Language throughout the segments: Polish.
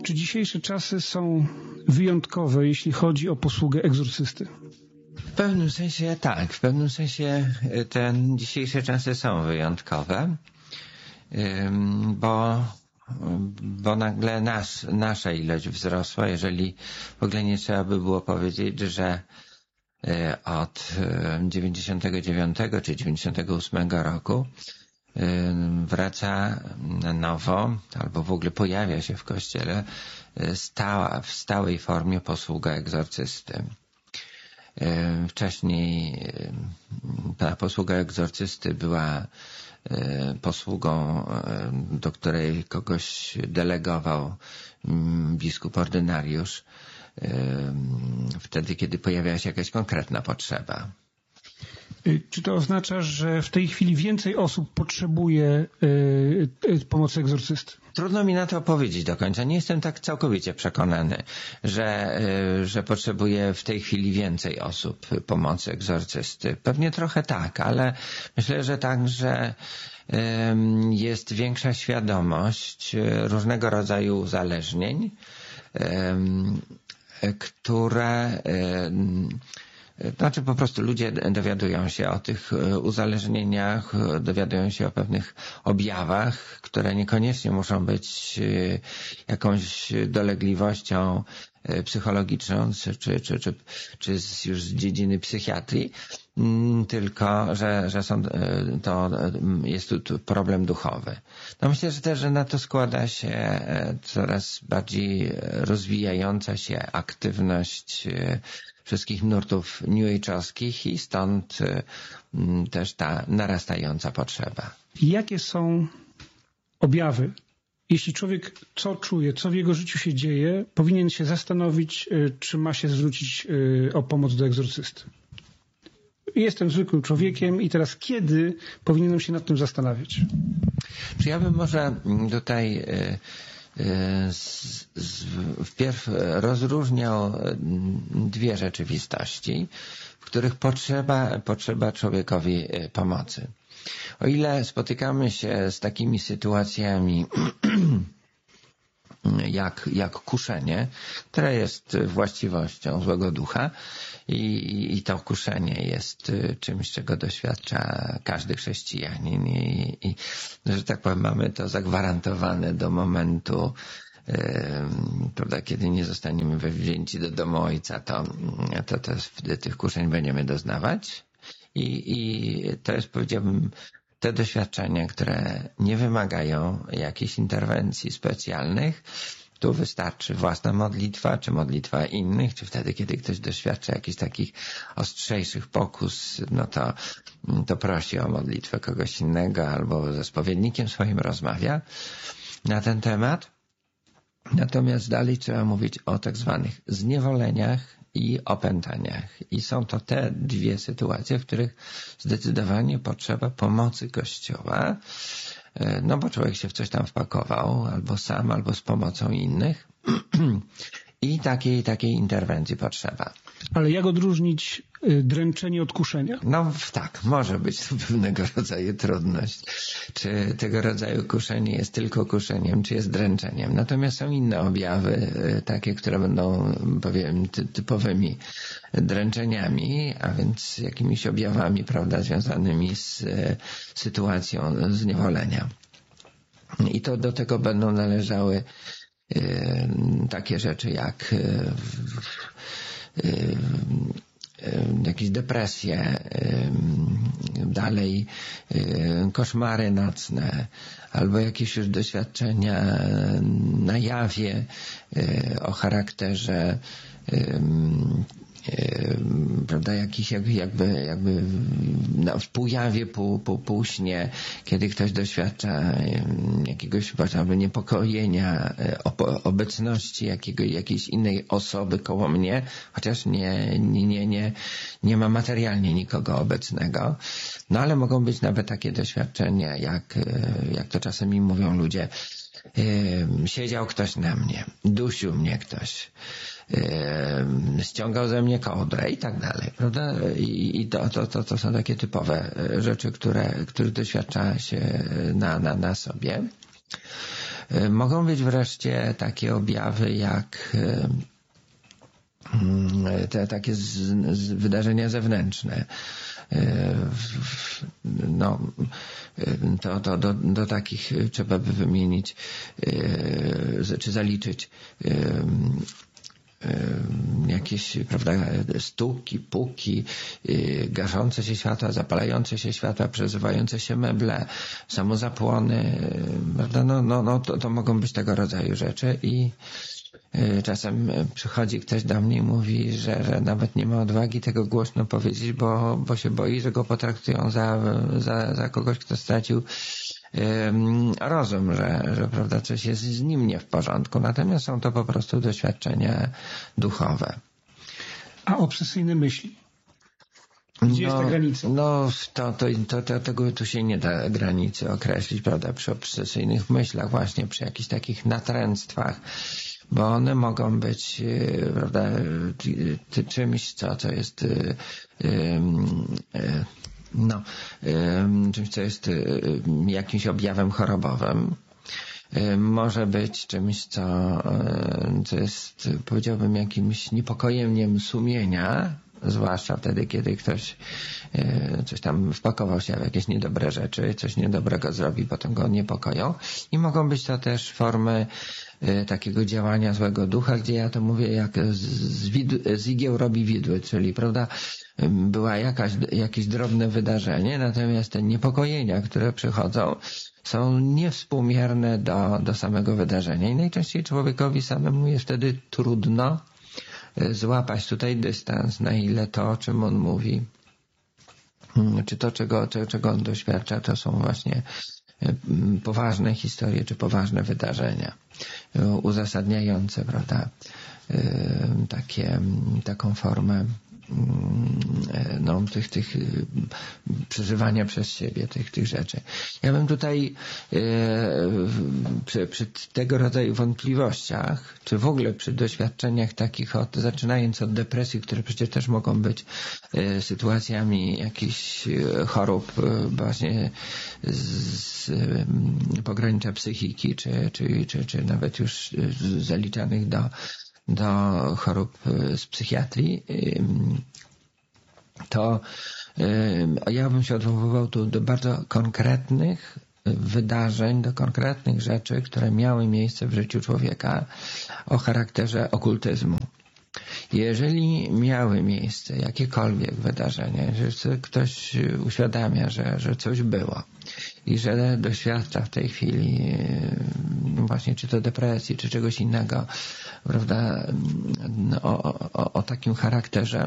Czy dzisiejsze czasy są wyjątkowe, jeśli chodzi o posługę egzorcysty? W pewnym sensie tak. W pewnym sensie te dzisiejsze czasy są wyjątkowe, bo nagle nasza ilość wzrosła. Jeżeli w ogóle nie trzeba by było powiedzieć, że od 99 czy 98 roku wraca na nowo, albo w ogóle pojawia się w kościele w stałej formie posługa egzorcysty. Wcześniej ta posługa egzorcysty była posługą, do której kogoś delegował biskup ordynariusz, wtedy kiedy pojawiała się jakaś konkretna potrzeba. Czy to oznacza, że w tej chwili więcej osób potrzebuje pomocy egzorcysty? Trudno mi na to powiedzieć do końca. Nie jestem tak całkowicie przekonany, że potrzebuje w tej chwili więcej osób pomocy egzorcysty. Pewnie trochę tak, ale myślę, że także jest większa świadomość różnego rodzaju uzależnień, które... Znaczy po prostu ludzie dowiadują się o tych uzależnieniach, dowiadują się o pewnych objawach, które niekoniecznie muszą być jakąś dolegliwością psychologiczną czy już z dziedziny psychiatrii, tylko że jest tu problem duchowy. No myślę, że też, że na to składa się coraz bardziej rozwijająca się aktywność wszystkich nurtów new age'owskich i stąd też ta narastająca potrzeba. Jakie są objawy? Jeśli człowiek co czuje, co w jego życiu się dzieje, powinien się zastanowić, czy ma się zwrócić o pomoc do egzorcysty. Jestem zwykłym człowiekiem i teraz kiedy powinienem się nad tym zastanawiać? Czy ja bym może tutaj wpierw rozróżniał dwie rzeczywistości, w których potrzeba człowiekowi pomocy. O ile spotykamy się z takimi sytuacjami jak kuszenie, które jest właściwością złego ducha i to kuszenie jest czymś, czego doświadcza każdy chrześcijanin i że tak powiem, mamy to zagwarantowane do momentu, prawda, kiedy nie zostaniemy wzięci do domu Ojca, to wtedy tych kuszeń będziemy doznawać i to jest, powiedziałbym, te doświadczenia, które nie wymagają jakichś interwencji specjalnych. Tu wystarczy własna modlitwa, czy modlitwa innych, czy wtedy, kiedy ktoś doświadcza jakichś takich ostrzejszych pokus, no to prosi o modlitwę kogoś innego albo ze spowiednikiem swoim rozmawia na ten temat. Natomiast dalej trzeba mówić o tak zwanych zniewoleniach i opętaniach. I są to te dwie sytuacje, w których zdecydowanie potrzeba pomocy Kościoła, no bo człowiek się w coś tam wpakował, albo sam, albo z pomocą innych i takiej interwencji potrzeba. Ale jak odróżnić dręczenie od kuszenia? No tak, może być to pewnego rodzaju trudność. Czy tego rodzaju kuszenie jest tylko kuszeniem, czy jest dręczeniem. Natomiast są inne objawy, takie, które będą, powiem, typowymi dręczeniami, a więc jakimiś objawami, prawda, związanymi z sytuacją zniewolenia. I to do tego będą należały takie rzeczy jak jakieś depresje, dalej koszmary nocne, albo jakieś już doświadczenia na jawie o charakterze prawda, jakiś jakby w półjawie, półśnie, kiedy ktoś doświadcza jakiegoś niepokojenia, obecności jakiejś innej osoby koło mnie, chociaż nie ma materialnie nikogo obecnego. No ale mogą być nawet takie doświadczenia, jak to czasami mówią ludzie, siedział ktoś na mnie, dusił mnie ktoś, ściągał ze mnie kołdrę i tak dalej, prawda? I to są takie typowe rzeczy, które doświadcza się na sobie. Mogą być wreszcie takie objawy jak te takie wydarzenia zewnętrzne. No, do takich trzeba by wymienić czy zaliczyć jakieś, prawda, stuki, puki, gaszące się światła, zapalające się światła, przesuwające się meble, samozapłony, prawda? To mogą być tego rodzaju rzeczy i czasem przychodzi ktoś do mnie i mówi, że nawet nie ma odwagi tego głośno powiedzieć, bo się boi, że go potraktują za kogoś, kto stracił rozum, że prawda, coś jest z nim nie w porządku. Natomiast są to po prostu doświadczenia duchowe. A obsesyjne myśli? Gdzie jest ta granica? Tego tu się nie da granicy określić, prawda, przy obsesyjnych myślach, właśnie przy jakichś takich natręctwach, bo one mogą być, prawda, czymś, co jest czymś, co jest jakimś objawem chorobowym. Może być czymś, co jest, powiedziałbym, jakimś niepokojeniem sumienia, zwłaszcza wtedy, kiedy ktoś coś tam wpakował się w jakieś niedobre rzeczy, coś niedobrego zrobi, potem go niepokoją. I mogą być to też formy takiego działania złego ducha, gdzie ja to mówię, jak z igieł robi widły, czyli, prawda, była jakieś drobne wydarzenie, natomiast te niepokojenia, które przychodzą, są niewspółmierne do samego wydarzenia i najczęściej człowiekowi samemu jest wtedy trudno złapać tutaj dystans, na ile to, o czym on mówi, czy to, czego on doświadcza, to są właśnie poważne historie, czy poważne wydarzenia uzasadniające, prawda, taką formę tych przeżywania przez siebie tych rzeczy. Ja bym tutaj przy tego rodzaju wątpliwościach, czy w ogóle przy doświadczeniach takich, zaczynając od depresji, które przecież też mogą być sytuacjami jakichś chorób właśnie z pogranicza psychiki, czy nawet już zaliczanych do chorób z psychiatrii, to ja bym się odwoływał tu do bardzo konkretnych wydarzeń, do konkretnych rzeczy, które miały miejsce w życiu człowieka o charakterze okultyzmu. Jeżeli miały miejsce jakiekolwiek wydarzenia, że ktoś uświadamia, że coś było i że doświadcza w tej chwili właśnie czy to depresji, czy czegoś innego, prawda, o takim charakterze,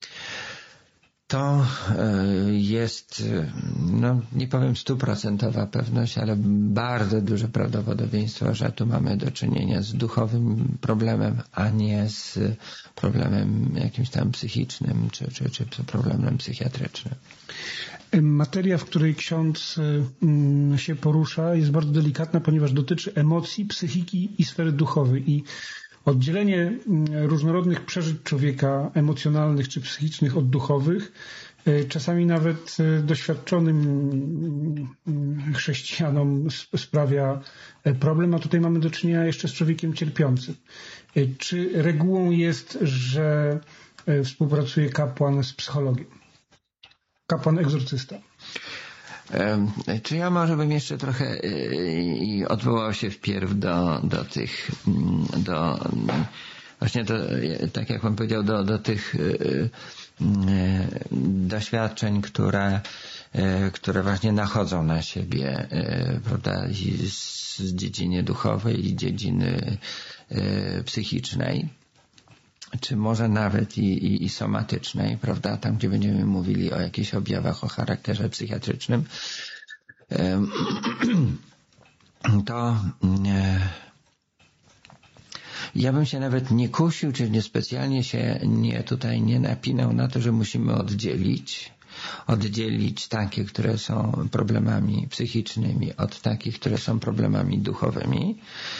to jest, nie powiem 100% pewność, ale bardzo duże prawdopodobieństwo, że tu mamy do czynienia z duchowym problemem, a nie z problemem jakimś tam psychicznym, czy problemem psychiatrycznym. Materia, w której ksiądz się porusza, jest bardzo delikatna, ponieważ dotyczy emocji, psychiki i sfery duchowej. I oddzielenie różnorodnych przeżyć człowieka, emocjonalnych czy psychicznych od duchowych, czasami nawet doświadczonym chrześcijanom sprawia problem, a tutaj mamy do czynienia jeszcze z człowiekiem cierpiącym. Czy regułą jest, że współpracuje kapłan z psychologiem? Kapłan egzorcysta. Czy ja może bym jeszcze trochę odwołał się wpierw właśnie tak jak pan powiedział, do tych doświadczeń, które właśnie nachodzą na siebie, prawda, i z dziedziny duchowej i dziedziny psychicznej, czy może nawet i somatycznej, prawda, tam gdzie będziemy mówili o jakichś objawach o charakterze psychiatrycznym, to ja bym się nawet nie kusił, czy niespecjalnie się nie napinał na to, że musimy oddzielić takie, które są problemami psychicznymi od takich, które są problemami duchowymi,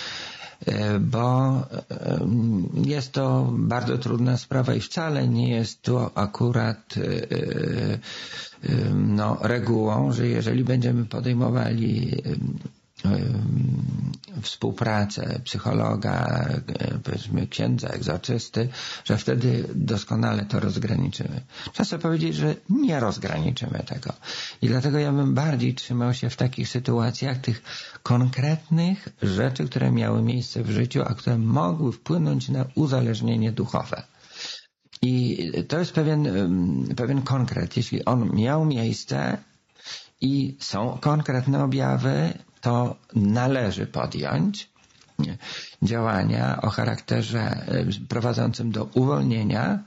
bo jest to bardzo trudna sprawa i wcale nie jest to akurat regułą, że jeżeli będziemy podejmowali współpracę psychologa, powiedzmy księdza, egzorcysty, że wtedy doskonale to rozgraniczymy. Trzeba sobie powiedzieć, że nie rozgraniczymy tego. I dlatego ja bym bardziej trzymał się w takich sytuacjach tych konkretnych rzeczy, które miały miejsce w życiu, a które mogły wpłynąć na uzależnienie duchowe. I to jest pewien konkret. Jeśli on miał miejsce i są konkretne objawy, to należy podjąć działania o charakterze prowadzącym do uwolnienia,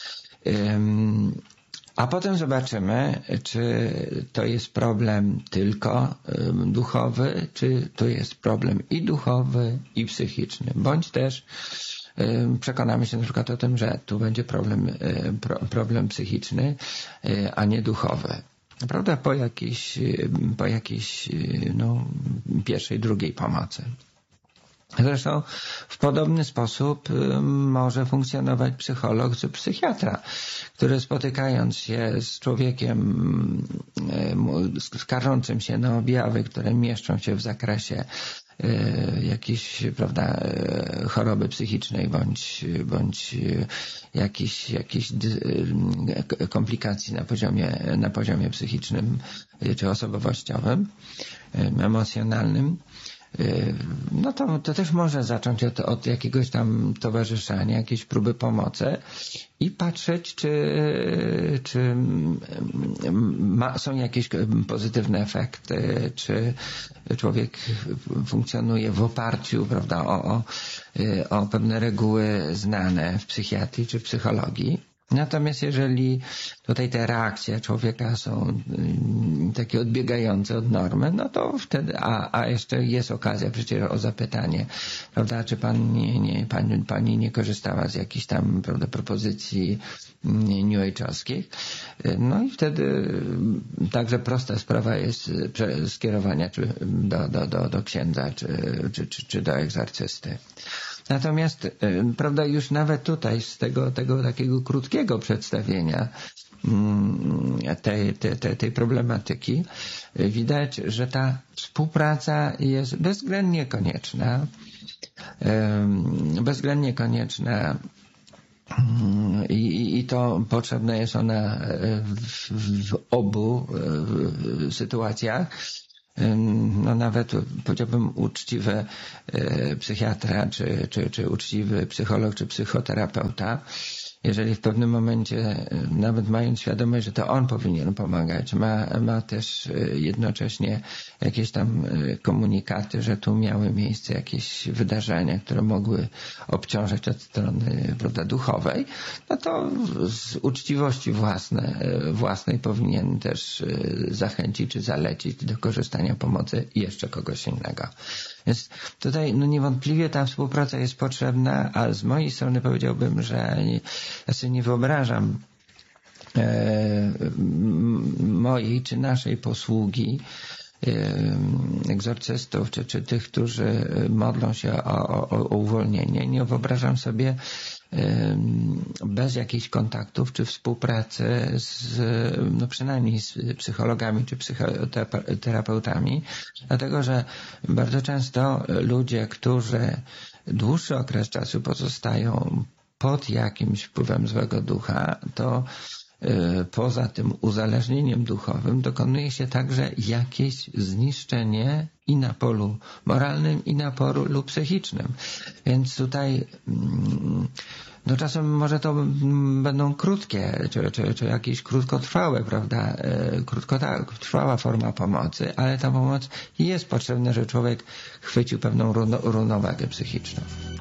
a potem zobaczymy, czy to jest problem tylko duchowy, czy to jest problem i duchowy, i psychiczny, bądź też przekonamy się na przykład o tym, że tu będzie problem psychiczny, a nie duchowy. Prawda? Po jakiejś pierwszej, drugiej pomocy. Zresztą w podobny sposób może funkcjonować psycholog czy psychiatra, który spotykając się z człowiekiem skarżącym się na objawy, które mieszczą się w zakresie jakiejś, prawda, choroby psychicznej bądź jakichś komplikacji na poziomie psychicznym czy osobowościowym, emocjonalnym, no to też może zacząć od jakiegoś tam towarzyszenia, jakiejś próby pomocy i patrzeć, czy są jakieś pozytywne efekty, czy człowiek funkcjonuje w oparciu, prawda, o pewne reguły znane w psychiatrii czy w psychologii. Natomiast jeżeli tutaj te reakcje człowieka są takie odbiegające od normy, no to wtedy, a jeszcze jest okazja przecież o zapytanie, prawda, czy pani nie korzystała z jakichś tam, prawda, propozycji new age'owskich. No i wtedy także prosta sprawa jest skierowania do księdza czy do egzorcysty. Natomiast, prawda, już nawet tutaj z tego takiego krótkiego przedstawienia tej problematyki widać, że ta współpraca jest bezwzględnie konieczna i to potrzebna jest ona w obu sytuacjach. No nawet powiedziałbym uczciwy psychiatra, czy uczciwy psycholog, czy psychoterapeuta, jeżeli w pewnym momencie, nawet mając świadomość, że to on powinien pomagać, ma też jednocześnie jakieś tam komunikaty, że tu miały miejsce jakieś wydarzenia, które mogły obciążać od strony, prawda, duchowej, no to z uczciwości własnej powinien też zachęcić czy zalecić do korzystania pomocy jeszcze kogoś innego. Więc tutaj niewątpliwie ta współpraca jest potrzebna, a z mojej strony powiedziałbym, że ja sobie nie wyobrażam mojej czy naszej posługi egzorcystów, czy tych, którzy modlą się o uwolnienie. Nie wyobrażam sobie bez jakichś kontaktów czy współpracy przynajmniej z psychologami czy psychoterapeutami, dlatego że bardzo często ludzie, którzy dłuższy okres czasu pozostają pod jakimś wpływem złego ducha, to poza tym uzależnieniem duchowym dokonuje się także jakieś zniszczenie i na polu moralnym, i na polu psychicznym. Więc tutaj czasem może to będą krótkie, czy jakieś krótkotrwałe, prawda, krótkotrwała forma pomocy, ale ta pomoc jest potrzebna, żeby człowiek chwycił pewną równowagę psychiczną.